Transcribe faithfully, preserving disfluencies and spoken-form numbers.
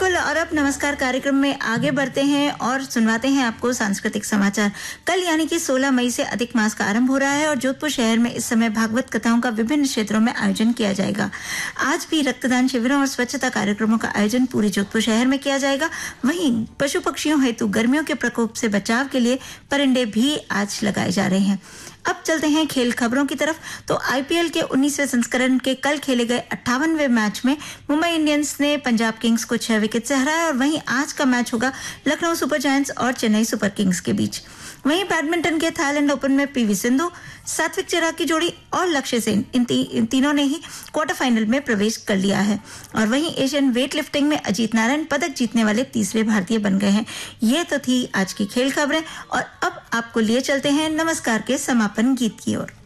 बिल्कुल। और अब नमस्कार कार्यक्रम में आगे बढ़ते हैं और सुनवाते हैं आपको सांस्कृतिक समाचार। कल यानी कि सोलह मई से अधिक मास का आरंभ हो रहा है और जोधपुर शहर में इस समय भागवत कथाओं का विभिन्न क्षेत्रों में आयोजन किया जाएगा। आज भी रक्तदान शिविरों और स्वच्छता कार्यक्रमों का आयोजन पूरे जोधपुर शहर में किया जाएगा। वहीं पशु पक्षियों हेतु गर्मियों के प्रकोप से बचाव के लिए परिंदे भी आज लगाए जा रहे हैं। अब चलते हैं खेल खबरों की तरफ। तो आईपीएल के उन्नीसवें संस्करण के कल खेले गए अट्ठावनवें मैच में मुंबई इंडियंस ने पंजाब किंग्स को छह विकेट से हराया और वहीं आज का मैच होगा लखनऊ सुपर जायंट्स और चेन्नई सुपर किंग्स के बीच। वहीं बैडमिंटन के थाईलैंड ओपन में पीवी सिंधु, सात्विक चिराग की जोड़ी और लक्ष्य सेन इन, ती, इन तीनों ने ही क्वार्टर फाइनल में प्रवेश कर लिया है। और वहीं एशियन वेट लिफ्टिंग में अजीत नारायण पदक जीतने वाले तीसरे भारतीय बन गए हैं। ये तो थी आज की खेल खबरें और अब आपको लिए चलते हैं नमस्कार के समापन गीत की ओर।